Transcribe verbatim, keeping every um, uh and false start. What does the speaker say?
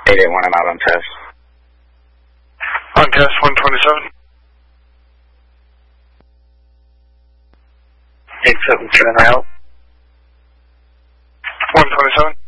eight eight one, I'm out on test. On test, one twenty-seven. eight seven seven out. one twenty-seven.